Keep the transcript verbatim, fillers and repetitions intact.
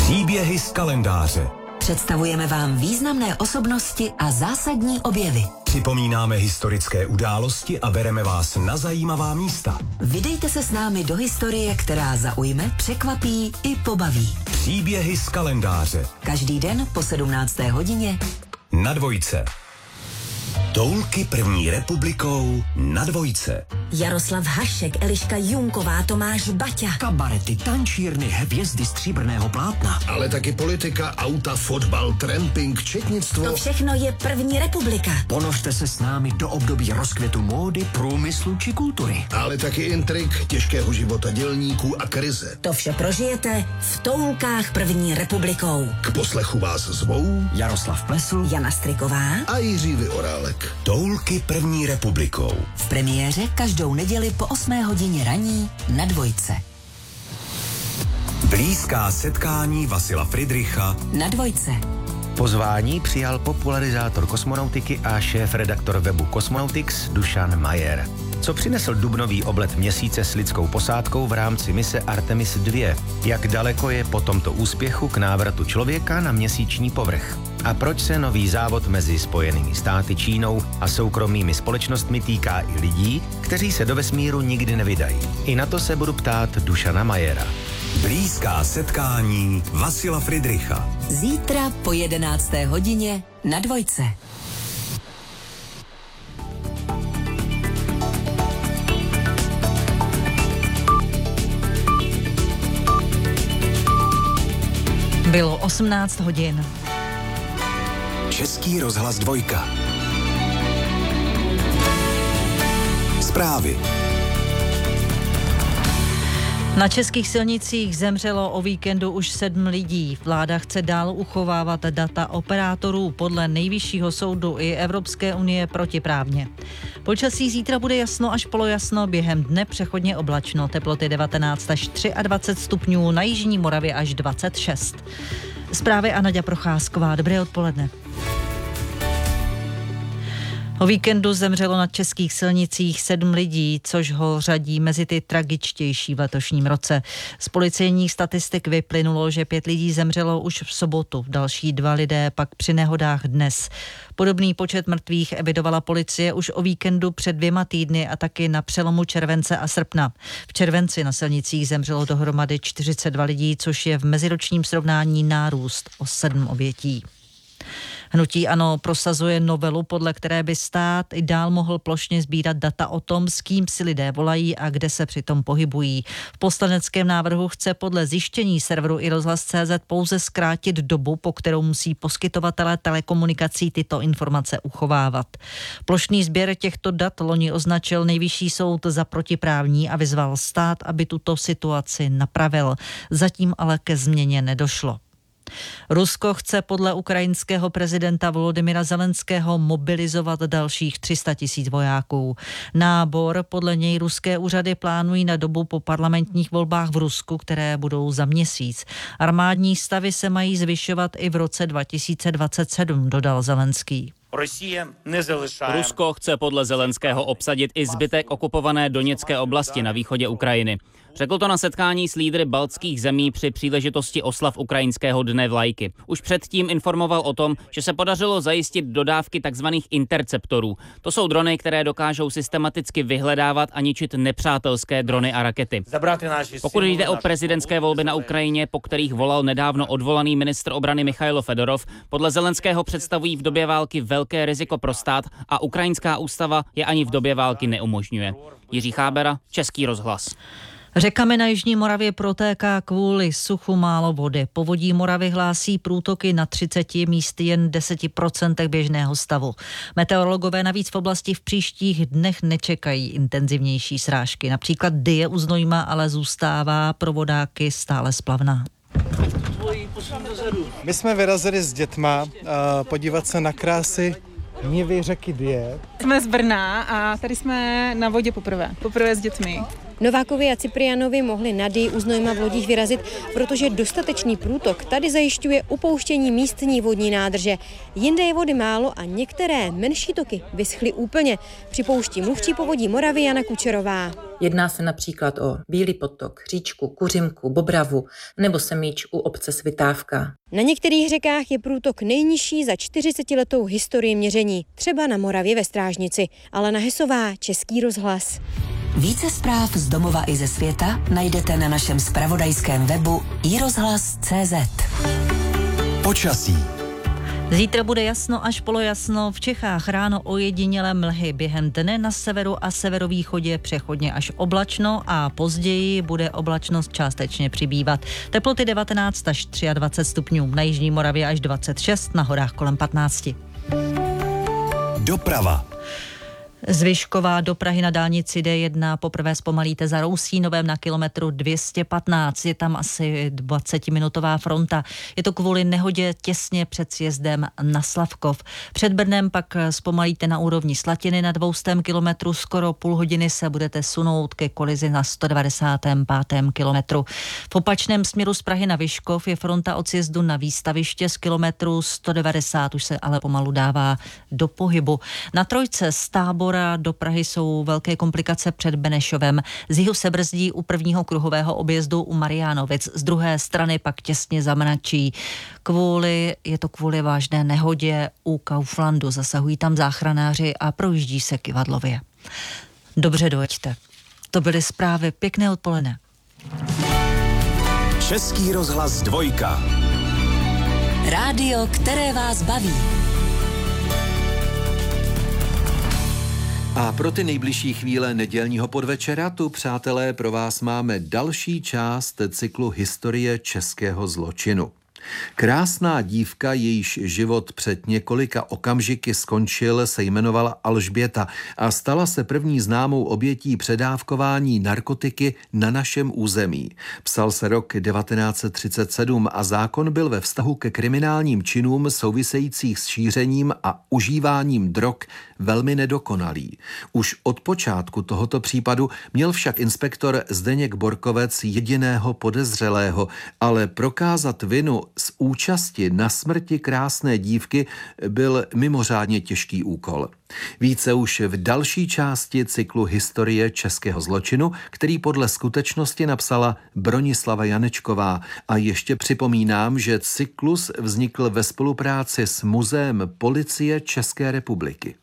Příběhy z kalendáře. Představujeme vám významné osobnosti a zásadní objevy. Připomínáme historické události a bereme vás na zajímavá místa. Vydejte se s námi do historie, která zaujme, překvapí i pobaví. Příběhy z kalendáře. Každý den po sedmnácté hodině Na Dvojce. Toulky první republikou na Dvojce. Jaroslav Hašek, Eliška Junková, Tomáš Baťa. Kabarety, tančírny, hvězdy stříbrného plátna. Ale taky politika, auta, fotbal, tramping, četnictvo. To všechno je první republika. Ponožte se s námi do období rozkvětu módy, průmyslu či kultury. Ale taky intrik, těžkého života dělníků a krize. To vše prožijete v Toulkách první republikou. K poslechu vás zvou Jaroslav Plesl, Jana Striková a Jiří Vyorálek. Toulky první republikou. V premiéře každou neděli po osmé hodině raní na Dvojce. Blízká setkání Vasila Friedricha Na Dvojce. Pozvání přijal popularizátor kosmonautiky a šéf-redaktor webu Cosmonautics Dušan Majer. Co přinesl dubnový oblet měsíce s lidskou posádkou v rámci mise Artemis dva? Jak daleko je po tomto úspěchu k návratu člověka na měsíční povrch? A proč se nový závod mezi Spojenými státy, Čínou a soukromými společnostmi týká i lidí, kteří se do vesmíru nikdy nevydají? I na to se budu ptát Dušana Majera. Blízká setkání Vasila Friedricha. Zítra po jedenácté hodině na Dvojce. Bylo osmnáct hodin. Český rozhlas Dvojka. Zprávy. Na českých silnicích zemřelo o víkendu už sedm lidí. Vláda chce dál uchovávat data operátorů podle Nejvyššího soudu i Evropské unie protiprávně. Počasí zítra bude jasno až polojasno, během dne přechodně oblačno. Teploty devatenáct až dvacet tři stupňů, na jižní Moravě až dvacet šest. Zprávy a Naďa Procházková. Dobré odpoledne. O víkendu zemřelo na českých silnicích sedm lidí, což ho řadí mezi ty tragičtější v letošním roce. Z policejních statistik vyplynulo, že pět lidí zemřelo už v sobotu, další dva lidé pak při nehodách dnes. Podobný počet mrtvých evidovala policie už o víkendu před dvěma týdny a taky na přelomu července a srpna. V červenci na silnicích zemřelo dohromady čtyřicet dva lidí, což je v meziročním srovnání nárůst o sedm obětí. Hnutí ANO prosazuje novelu, podle které by stát i dál mohl plošně sbírat data o tom, s kým si lidé volají a kde se přitom pohybují. V poslaneckém návrhu chce podle zjištění serveru i rozhlas tečka cé zet pouze zkrátit dobu, po kterou musí poskytovatelé telekomunikací tyto informace uchovávat. Plošný sběr těchto dat loni označil Nejvyšší soud za protiprávní a vyzval stát, aby tuto situaci napravil. Zatím ale ke změně nedošlo. Rusko chce podle ukrajinského prezidenta Volodymyra Zelenského mobilizovat dalších tři sta tisíc vojáků. Nábor podle něj ruské úřady plánují na dobu po parlamentních volbách v Rusku, které budou za měsíc. Armádní stavy se mají zvyšovat i v roce dva tisíce dvacet sedm, dodal Zelenský. Rusko chce podle Zelenského obsadit i zbytek okupované Doněcké oblasti na východě Ukrajiny. Řekl to na setkání s lídry baltských zemí při příležitosti oslav ukrajinského dne vlajky. Už předtím informoval o tom, že se podařilo zajistit dodávky tzv. Interceptorů. To jsou drony, které dokážou systematicky vyhledávat a ničit nepřátelské drony a rakety. Pokud jde o prezidentské volby na Ukrajině, po kterých volal nedávno odvolaný ministr obrany Michailo Fedorov, podle Zelenského představují v době války velké riziko pro stát a ukrajinská ústava je ani v době války neumožňuje. Jiří Chábera, Český rozhlas. Řekami na jižní Moravě protéká kvůli suchu málo vody. Povodí Moravy hlásí průtoky na třiceti místy jen deset procent běžného stavu. Meteorologové navíc v oblasti v příštích dnech nečekají intenzivnější srážky. Například Dyje u Znojma ale zůstává pro vodáky stále splavná. My jsme vyrazili s dětma uh, podívat se na krásy nivy řeky Dyje. Jsme z Brna a tady jsme na vodě poprvé. Poprvé s dětmi. Novákovi a Ciprianovi mohli nady u Znojma v lodích vyrazit, protože dostatečný průtok tady zajišťuje upouštění místní vodní nádrže. Jinde je vody málo a některé menší toky vyschly úplně, připouští mluvčí povodí Moravy Jana Kučerová. Jedná se například o Bílý potok, Říčku, Kuřimku, Bobravu nebo Semíč u obce Svitávka. Na některých řekách je průtok nejnižší za čtyřicetiletou historii měření, třeba na Moravě ve Strážnici. Alena Hesová, Český rozhlas. Více zpráv z domova i ze světa najdete na našem zpravodajském webu i rozhlas tečka cé zet. Počasí. Zítra bude jasno až polojasno, v Čechách ráno ojedinělé mlhy, během dne na severu a severovýchodě přechodně až oblačno a později bude oblačnost částečně přibývat. Teploty devatenáct až dvacet tři stupňů, na jižní Moravě až dvacet šest, na horách kolem patnáct. Doprava. Zvyšková do Prahy na dálnici D jedna poprvé zpomalíte za Rousínovem na kilometru dvě stě patnáct. Je tam asi dvacetiminutová fronta. Je to kvůli nehodě těsně před sjezdem na Slavkov. Před Brnem pak zpomalíte na úrovni Slatiny na dvoustém kilometru. Skoro půl hodiny se budete sunout ke kolizi na sto devadesátém pátém kilometru. V opačném směru z Prahy na Vyškov je fronta od sjezdu na Výstaviště z kilometru sto devadesát. Už se ale pomalu dává do pohybu. Na trojce z Tábora do Prahy jsou velké komplikace před Benešovem. Z jihu se brzdí u prvního kruhového objezdu u Mariánovic. Z druhé strany pak těsně zamračí. Kvůli, je to kvůli vážné nehodě u Kauflandu. Zasahují tam záchranáři a projíždí se Kyvadlově. Dobře dojeďte. To byly zprávy. Pěkné odpoledne. Český rozhlas dvojka. Rádio, které vás baví. A pro ty nejbližší chvíle nedělního podvečera tu, přátelé, pro vás máme další část cyklu Historie českého zločinu. Krásná dívka, jejíž život před několika okamžiky skončil, se jmenovala Alžběta a stala se první známou obětí předávkování narkotiky na našem území. Psal se rok devatenáct set třicet sedm a zákon byl ve vztahu ke kriminálním činům souvisejících s šířením a užíváním drog velmi nedokonalý. Už od počátku tohoto případu měl však inspektor Zdeněk Borkovec jediného podezřelého, ale prokázat vinu z účasti na smrti krásné dívky byl mimořádně těžký úkol. Více už v další části cyklu Historie českého zločinu, který podle skutečnosti napsala Bronislava Janečková. A ještě připomínám, že cyklus vznikl ve spolupráci s Muzeem Policie České republiky.